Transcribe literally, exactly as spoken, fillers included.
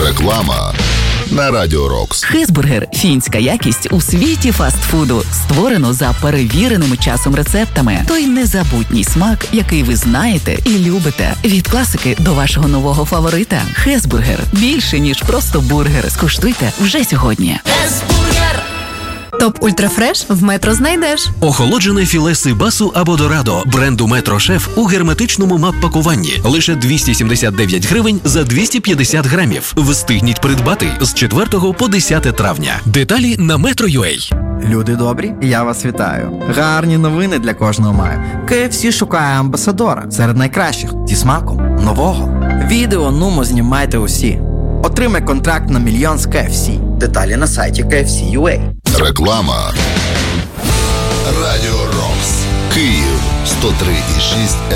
Реклама на Радіо Рокс. Хесбургер – фінська якість у світі фастфуду. Створено за перевіреними часом рецептами. Той незабутній смак, який ви знаєте і любите. Від класики до вашого нового фаворита. Хесбургер – більше, ніж просто бургер. Скуштуйте вже сьогодні. Хесбургер! Топ Ультрафреш в Метро знайдеш. Охолоджене філе сибасу або дорадо бренду Метро Шеф у герметичному мап-пакуванні. Лише двісті сімдесят дев'ять гривень за двісті п'ятдесят грамів. Встигніть придбати з четвертого по десяте травня. Деталі на Metro.ua. Люди добрі, я вас вітаю. Гарні новини для кожного маю. кей еф сі шукає амбасадора серед найкращих зі смаком нового. Відео нумо знімайте усі. Отримай контракт на мільйон з кей еф сі. Деталі на сайті кей еф сі крапка ю а. Реклама. Радіо Рокс. Київ сто три і шість